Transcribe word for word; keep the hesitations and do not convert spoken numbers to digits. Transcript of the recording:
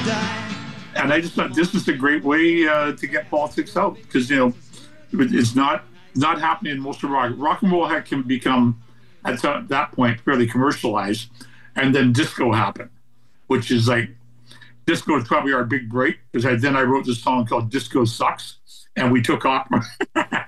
And I just thought this is a great way uh, to get politics out because, you know, it's not not happening in most of rock. Rock and roll had, can become, at that point, fairly commercialized. And then disco happened, which is like, disco is probably our big break because I, then I wrote this song called Disco Sucks, and we took off.